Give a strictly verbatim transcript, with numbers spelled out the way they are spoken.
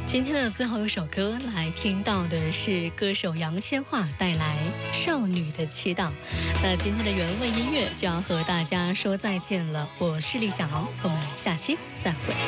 今天的最后一首歌来听到的是歌手杨千嬅带来《少女的祈祷》。那今天的原味音乐就要和大家说再见了，我是李小豪，我们下期再会。